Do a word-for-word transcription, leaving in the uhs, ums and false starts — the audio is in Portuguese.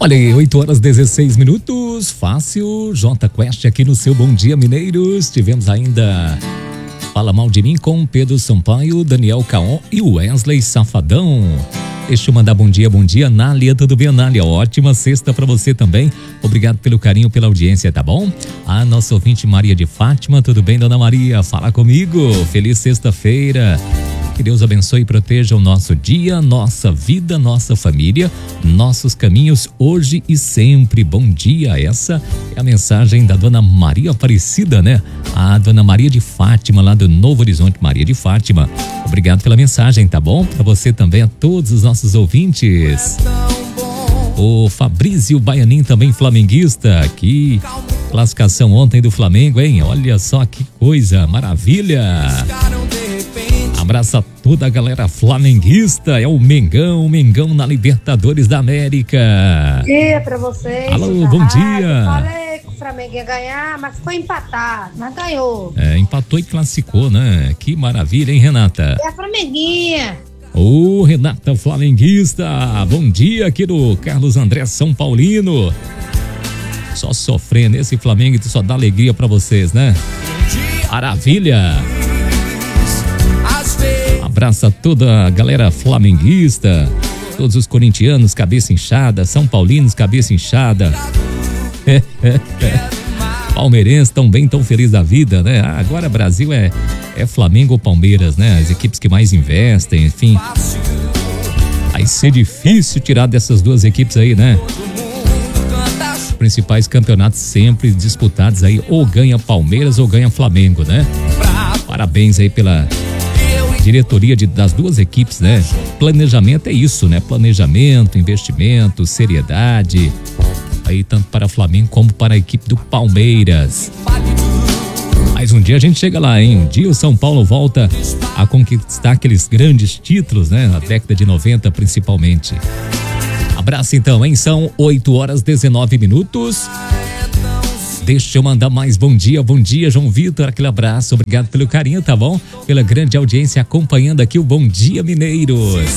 Olha aí, oito horas dezesseis minutos, fácil, J Quest aqui no seu Bom Dia Mineiros. Tivemos ainda Fala Mal de Mim com Pedro Sampaio, Daniel Caon e Wesley Safadão. Deixa eu mandar bom dia, bom dia, Nália, tudo bem, Nália? Ótima sexta pra você também. Obrigado pelo carinho, pela audiência, tá bom? A nossa ouvinte Maria de Fátima, tudo bem, dona Maria? Fala comigo. Feliz sexta-feira. Que Deus abençoe e proteja o nosso dia, nossa vida, nossa família, nossos caminhos hoje e sempre. Bom dia, essa é a mensagem da dona Maria Aparecida, né? A dona Maria de Fátima, lá do Novo Horizonte, Maria de Fátima. Obrigado pela mensagem, tá bom? Para você também, a todos os nossos ouvintes. O Fabrício Baianin, também flamenguista, aqui. Classificação ontem do Flamengo, hein? Olha só que coisa, maravilha! Abraça toda a galera flamenguista, é o Mengão, Mengão na Libertadores da América. Bom dia pra vocês. Alô, bom dia. Falei que o Flamengo ia ganhar, mas foi empatado, mas ganhou. É, empatou e classificou, né? Que maravilha, hein, Renata? É a Flamenguinha. Ô, Renata flamenguista, bom dia aqui do Carlos André São Paulino. Só sofrendo, esse Flamengo só dá alegria pra vocês, né? Maravilha. Abraça toda a galera flamenguista, todos os corintianos, cabeça inchada, São Paulinos, cabeça inchada. Palmeirenses tão bem, tão feliz da vida, né? Ah, agora Brasil é, é Flamengo ou Palmeiras, né? As equipes que mais investem, enfim. Vai ser difícil tirar dessas duas equipes aí, né? Os principais campeonatos sempre disputados aí, ou ganha Palmeiras ou ganha Flamengo, né? Parabéns aí pela diretoria de, das duas equipes, né? Planejamento é isso, né? Planejamento, investimento, seriedade. Aí tanto para o Flamengo como para a equipe do Palmeiras. Mas um dia a gente chega lá, hein? Um dia o São Paulo volta a conquistar aqueles grandes títulos, né? Na década de noventa, principalmente. Abraço então, hein? São oito horas e dezenove minutos. Deixa eu mandar mais bom dia, bom dia, João Vitor, aquele abraço, obrigado pelo carinho, tá bom? Pela grande audiência acompanhando aqui o Bom Dia Mineiros.